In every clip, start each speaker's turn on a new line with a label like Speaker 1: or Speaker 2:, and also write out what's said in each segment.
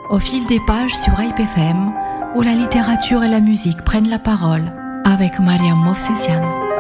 Speaker 1: Au fil des pages sur Hype FM, où la littérature et la musique prennent la parole, avec Mariam Movsesian.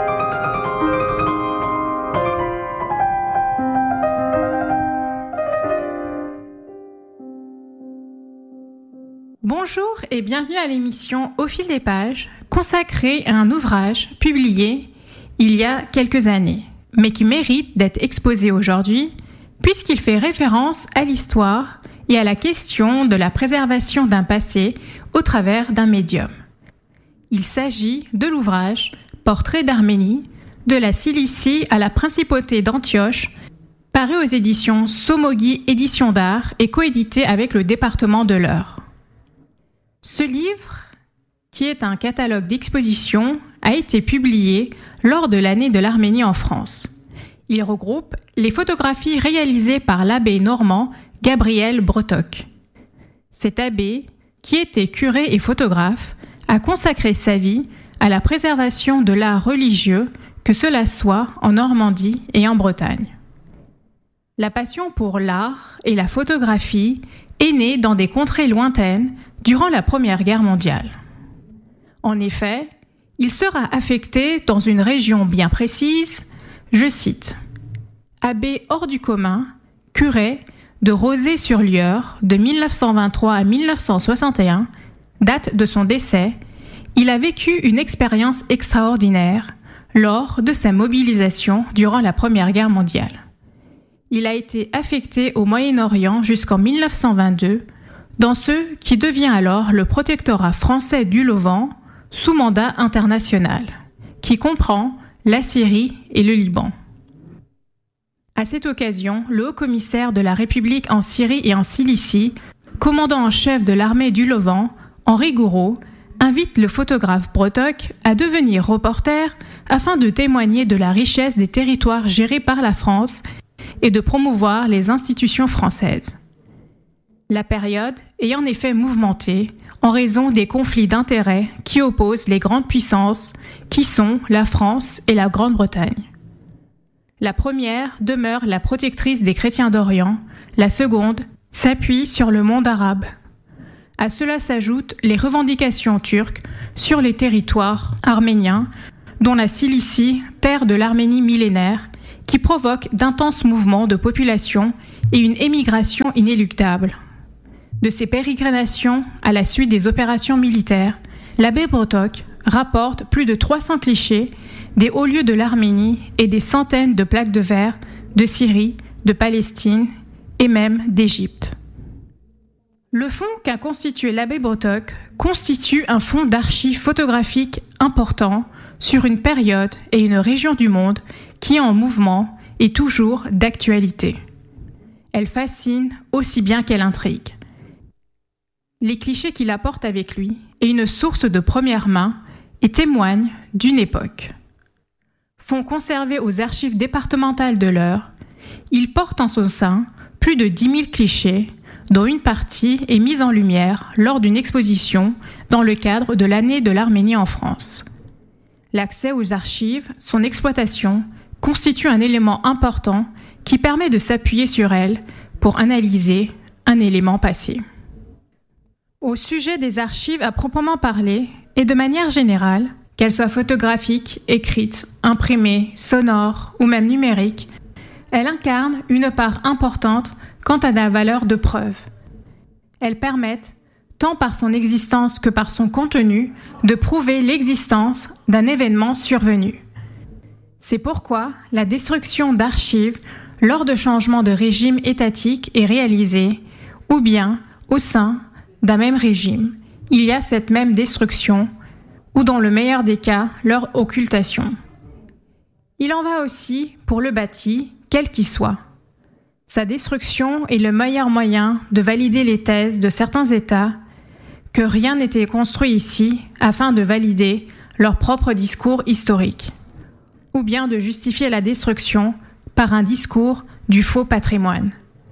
Speaker 2: Bonjour et bienvenue à l'émission Au fil des pages, consacrée à un ouvrage publié il y a quelques années, mais qui mérite d'être exposé aujourd'hui, puisqu'il fait référence à l'histoire et à la question de la préservation d'un passé au travers d'un médium. Il s'agit de l'ouvrage Portrait d'Arménie, de la Cilicie à la principauté d'Antioche, paru aux éditions Somogy Éditions d'Art et coédité avec le département de l'Eure. Ce livre, qui est un catalogue d'expositions, a été publié lors de l'année de l'Arménie en France. Il regroupe les photographies réalisées par l'abbé normand Gabriel Bretok. Cet abbé, qui était curé et photographe, a consacré sa vie à la préservation de l'art religieux, que cela soit en Normandie et en Bretagne. La passion pour l'art et la photographie est née dans des contrées lointaines durant la Première Guerre mondiale. En effet, il sera affecté dans une région bien précise, je cite, « Abbé hors du commun, curé de Rozay-sur-Lieure de 1923 à 1961, date de son décès, il a vécu une expérience extraordinaire lors de sa mobilisation durant la Première Guerre mondiale. Il a été affecté au Moyen-Orient jusqu'en 1922, dans ce qui devient alors le protectorat français du Levant, sous mandat international, qui comprend la Syrie et le Liban. À cette occasion, le haut-commissaire de la République en Syrie et en Cilicie, commandant en chef de l'armée du Levant, Henri Gouraud, invite le photographe Bretok à devenir reporter afin de témoigner de la richesse des territoires gérés par la France et de promouvoir les institutions françaises. La période est en effet mouvementée en raison des conflits d'intérêts qui opposent les grandes puissances qui sont la France et la Grande-Bretagne. La première demeure la protectrice des chrétiens d'Orient, la seconde s'appuie sur le monde arabe. À cela s'ajoutent les revendications turques sur les territoires arméniens, dont la Cilicie, terre de l'Arménie millénaire, qui provoque d'intenses mouvements de population et une émigration inéluctable. De ces pérégrinations à la suite des opérations militaires, l'abbé Bretok rapporte plus de 300 clichés des hauts lieux de l'Arménie et des centaines de plaques de verre de Syrie, de Palestine et même d'Égypte. Le fonds qu'a constitué l'abbé Bretok constitue un fonds d'archives photographiques important sur une période et une région du monde qui est en mouvement et toujours d'actualité. Elle fascine aussi bien qu'elle intrigue. Les clichés qu'il apporte avec lui est une source de première main et témoigne d'une époque. Fonds conservé aux archives départementales de l'Eure, il porte en son sein plus de 10 000 clichés, dont une partie est mise en lumière lors d'une exposition dans le cadre de l'année de l'Arménie en France. L'accès aux archives, son exploitation, constitue un élément important qui permet de s'appuyer sur elles pour analyser un élément passé. Au sujet des archives à proprement parler, et de manière générale, qu'elles soient photographiques, écrites, imprimées, sonores ou même numériques, elles incarnent une part importante quant à la valeur de preuve. Elles permettent, tant par son existence que par son contenu, de prouver l'existence d'un événement survenu. C'est pourquoi la destruction d'archives lors de changements de régime étatique est réalisée, ou bien au sein d'un même régime, il y a cette même destruction, ou dans le meilleur des cas, leur occultation. Il en va aussi pour le bâti, quel qu'il soit. Sa destruction est le meilleur moyen de valider les thèses de certains États que rien n'était construit ici afin de valider leur propre discours historique, ou bien de justifier la destruction par un discours du faux patrimoine.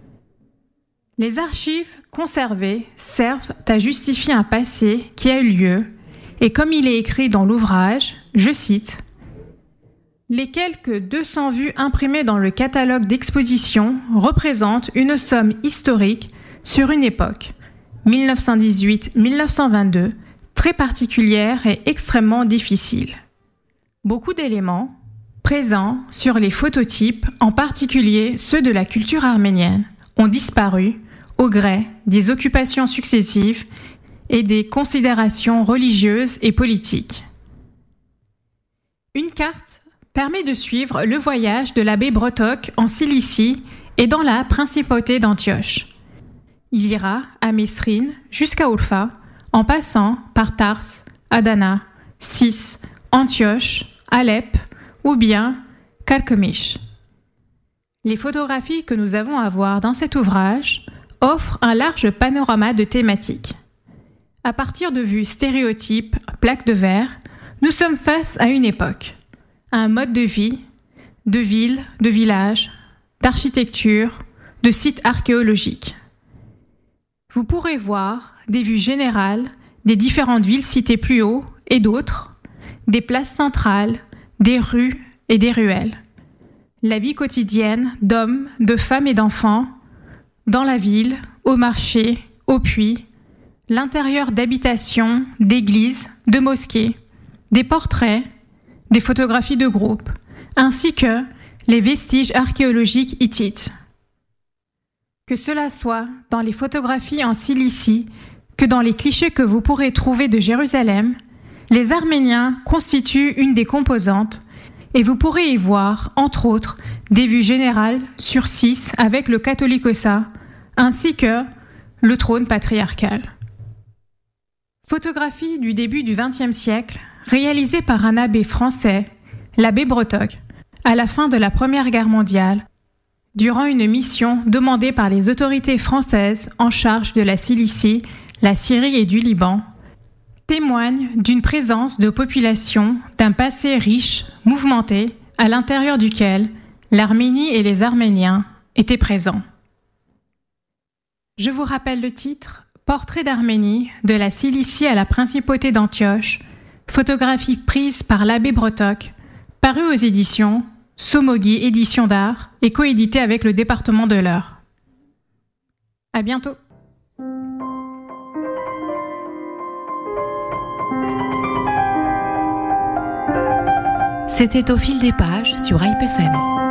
Speaker 2: Les archives conservées servent à justifier un passé qui a eu lieu, et comme il est écrit dans l'ouvrage, je cite, « Les quelques 200 vues imprimées dans le catalogue d'exposition représentent une somme historique sur une époque, 1918-1922, très particulière et extrêmement difficile. Beaucoup d'éléments présents sur les phototypes, en particulier ceux de la culture arménienne, ont disparu au gré des occupations successives et des considérations religieuses et politiques. Une carte permet de suivre le voyage de l'abbé Brotok en Cilicie et dans la principauté d'Antioche. Il ira à Mesrine jusqu'à Urfa, en passant par Tars, Adana, Sis, Antioche, Alep ou bien Carchemish. Les photographies que nous avons à voir dans cet ouvrage offrent un large panorama de thématiques. À partir de vues stéréotypes, plaques de verre, nous sommes face à une époque, à un mode de vie, de ville, de village, d'architecture, de sites archéologiques. Vous pourrez voir des vues générales des différentes villes citées plus haut et d'autres, des places centrales, des rues et des ruelles. La vie quotidienne d'hommes, de femmes et d'enfants, dans la ville, au marché, au puits, l'intérieur d'habitations, d'églises, de mosquées, des portraits, des photographies de groupe, ainsi que les vestiges archéologiques hittites. Que cela soit dans les photographies en Cilicie que dans les clichés que vous pourrez trouver de Jérusalem, les Arméniens constituent une des composantes et vous pourrez y voir, entre autres, des vues générales sur Sis avec le Catholicosat, ainsi que le trône patriarcal. Photographie du début du XXe siècle, réalisée par un abbé français, l'abbé Brotok, à la fin de la Première Guerre mondiale, durant une mission demandée par les autorités françaises en charge de la Cilicie, la Syrie et du Liban, témoigne d'une présence de population d'un passé riche, mouvementé, à l'intérieur duquel l'Arménie et les Arméniens étaient présents. Je vous rappelle le titre « Portrait d'Arménie, de la Cilicie à la principauté d'Antioche », photographie prise par l'abbé Brotok, paru aux éditions Somogi Éditions d'Art et coédité avec le département de l'Eure. À bientôt.
Speaker 1: C'était Au fil des pages sur Hype FM.